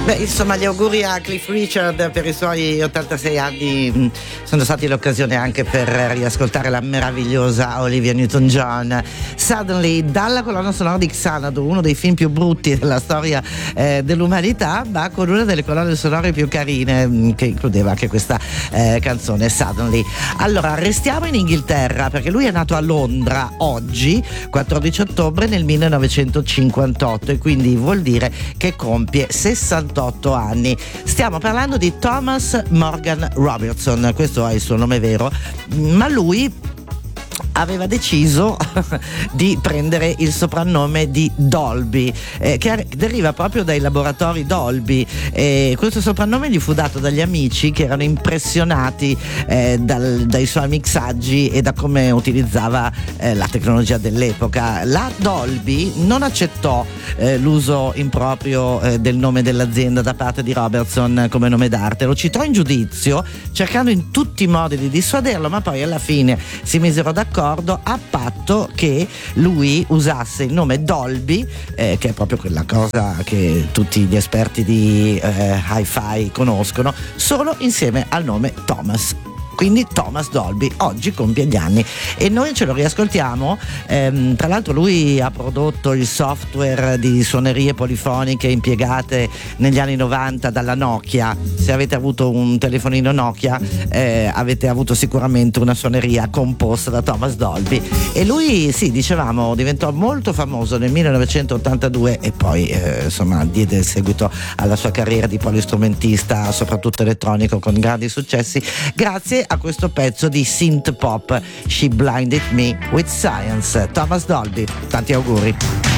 Beh, insomma, gli auguri a Cliff Richard per i suoi 86 anni sono stati l'occasione anche per riascoltare la meravigliosa Olivia Newton-John. Suddenly, dalla colonna sonora di Xanadu, uno dei film più brutti della storia dell'umanità, ma con una delle colonne sonore più carine, che includeva anche questa canzone, Suddenly. Allora, restiamo in Inghilterra, perché lui è nato a Londra oggi, 14 ottobre nel 1958, e quindi vuol dire che compie 68 anni. Stiamo parlando di Thomas Morgan Robertson, questo è il suo nome vero, ma lui aveva deciso di prendere il soprannome di Dolby, che deriva proprio dai laboratori Dolby. Questo soprannome gli fu dato dagli amici che erano impressionati dai suoi mixaggi e da come utilizzava la tecnologia dell'epoca. La Dolby non accettò l'uso improprio del nome dell'azienda da parte di Robertson come nome d'arte, lo citò in giudizio cercando in tutti i modi di dissuaderlo, ma poi alla fine si misero d'accordo a patto che lui usasse il nome Dolby, che è proprio quella cosa che tutti gli esperti di hi-fi conoscono, solo insieme al nome Thomas. Quindi Thomas Dolby oggi compie gli anni e noi ce lo riascoltiamo. Tra l'altro lui ha prodotto il software di suonerie polifoniche impiegate negli anni 90 dalla Nokia. Se avete avuto un telefonino Nokia avete avuto sicuramente una suoneria composta da Thomas Dolby, e lui, sì, dicevamo, diventò molto famoso nel 1982 e poi insomma diede seguito alla sua carriera di polistrumentista, soprattutto elettronico, con grandi successi grazie a questo pezzo di synth pop, She Blinded Me with Science. Thomas Dolby, tanti auguri.